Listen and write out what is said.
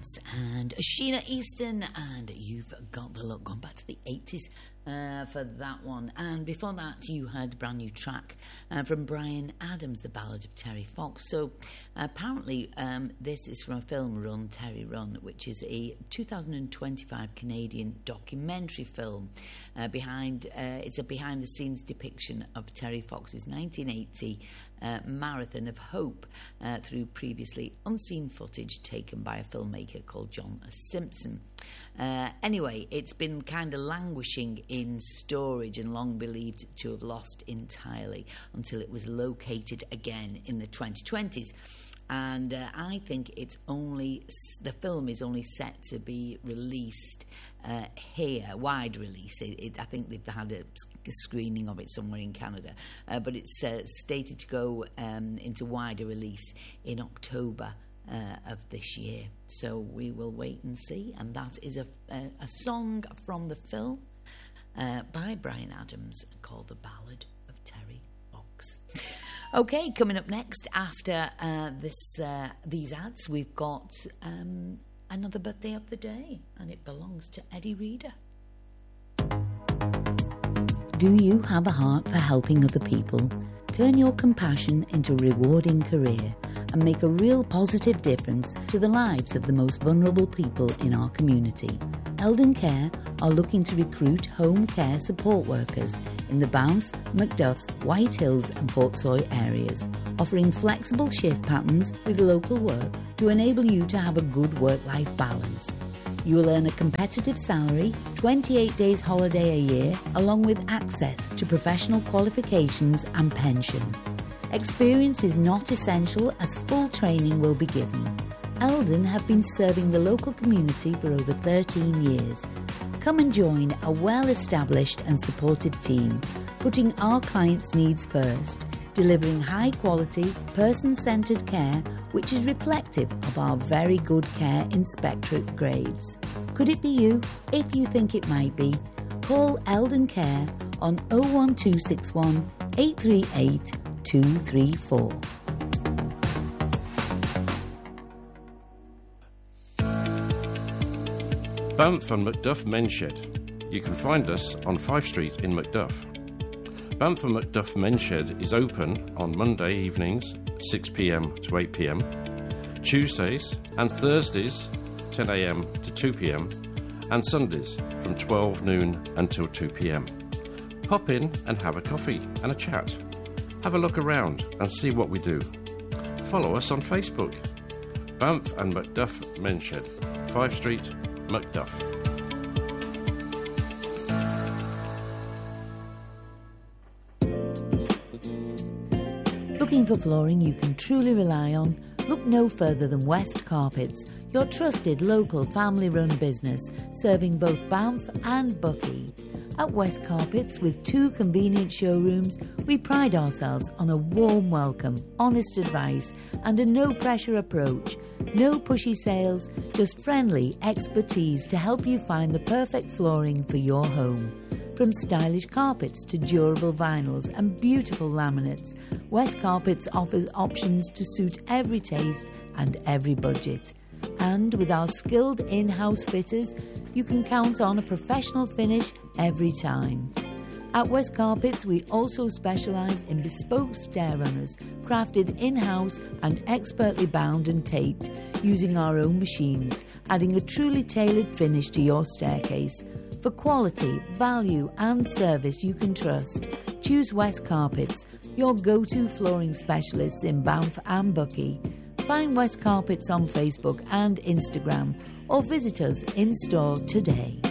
and Sheena Easton, and You've Got the Look. Going back to the 80s for that one. And before that, you had a brand new track from Bryan Adams, The Ballad of Terry Fox. So apparently this is from a film, Run, Terry Run, which is a 2025 Canadian documentary film. It's a behind-the-scenes depiction of Terry Fox's 1980 Marathon of Hope through previously unseen footage taken by a filmmaker called John Simpson. Anyway, it's been kind of languishing in storage and long believed to have lost entirely until it was located again in the 2020s. And I think the film is only set to be released here, wide release. I think they've had a screening of it somewhere in Canada, but it's stated to go into wider release in October of this year. So we will wait and see. And that is a song from the film by Bryan Adams called The Ballad of Terry Fox. Okay, coming up next after these ads, we've got another birthday of the day, and it belongs to Eddie Reader. Do you have a heart for helping other people? Turn your compassion into a rewarding career and make a real positive difference to the lives of the most vulnerable people in our community. Eldon Care are looking to recruit home care support workers in the Banff, Macduff, White Hills and Portsoy areas, offering flexible shift patterns with local work to enable you to have a good work-life balance. You will earn a competitive salary, 28 days holiday a year, along with access to professional qualifications and pension. Experience is not essential as full training will be given. Eldon have been serving the local community for over 13 years. Come and join a well-established and supportive team, putting our clients' needs first, delivering high-quality, person-centred care which is reflective of our very good care inspectorate grades. Could it be you? If you think it might be, call Eldon Care on 01261 838 234. Banff and Macduff Men's Shed. You can find us on Fife Street in Macduff. Banff and Macduff Men's Shed is open on Monday evenings 6 p.m. to 8 p.m, Tuesdays and Thursdays 10 a.m. to 2 p.m, and Sundays from 12 noon until 2 p.m. Pop in and have a coffee and a chat. Have a look around and see what we do. Follow us on Facebook. Banff and Macduff Men's Shed, Fife Street, Macduff. Looking for flooring you can truly rely on? Look no further than West Carpets, your trusted local family-run business serving both Banff and Buckie. At West Carpets, with 2 convenient showrooms, we pride ourselves on a warm welcome, honest advice and a no-pressure approach. No pushy sales, just friendly expertise to help you find the perfect flooring for your home. From stylish carpets to durable vinyls and beautiful laminates, West Carpets offers options to suit every taste and every budget. And with our skilled in-house fitters, you can count on a professional finish every time. At West Carpets, we also specialise in bespoke stair runners, crafted in-house and expertly bound and taped using our own machines, adding a truly tailored finish to your staircase. For quality, value and service you can trust, choose West Carpets, your go-to flooring specialists in Banff and Buckie. Find West Carpets on Facebook and Instagram or visit us in store today.